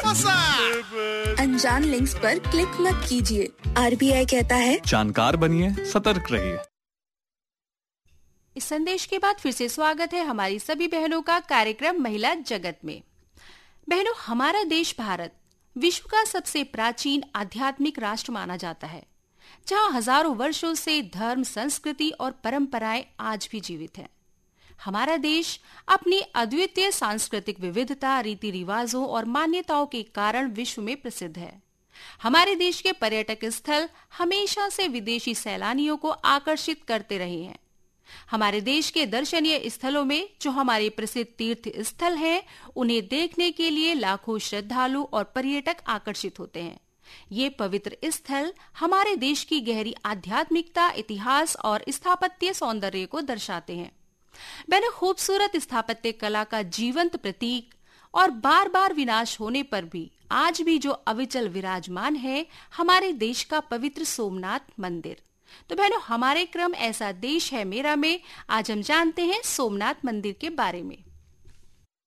समोसा। अनजान लिंक्स पर क्लिक मत कीजिए। RBI कहता है जानकार बनिए, सतर्क रहिए। इस संदेश के बाद फिर से स्वागत है हमारी सभी बहनों का कार्यक्रम महिला जगत में। बहनों, हमारा देश भारत विश्व का सबसे प्राचीन आध्यात्मिक राष्ट्र माना जाता है, जहां हजारों वर्षों से धर्म, संस्कृति और परंपराएं आज भी जीवित हैं। हमारा देश अपनी अद्वितीय सांस्कृतिक विविधता, रीति रिवाजों और मान्यताओं के कारण विश्व में प्रसिद्ध है। हमारे देश के पर्यटक स्थल हमेशा से विदेशी सैलानियों को आकर्षित करते रहे हैं। हमारे देश के दर्शनीय स्थलों में जो हमारे प्रसिद्ध तीर्थ स्थल हैं, उन्हें देखने के लिए लाखों श्रद्धालु और पर्यटक आकर्षित होते हैं। ये पवित्र स्थल हमारे देश की गहरी आध्यात्मिकता, इतिहास और स्थापत्य सौंदर्य को दर्शाते हैं। बहनों, खूबसूरत स्थापत्य कला का जीवंत प्रतीक और बार बार विनाश होने पर भी आज भी जो अविचल विराजमान है, हमारे देश का पवित्र सोमनाथ मंदिर। तो बहनों, हमारे क्रम ऐसा देश है मेरा में आज हम जानते हैं सोमनाथ मंदिर के बारे में।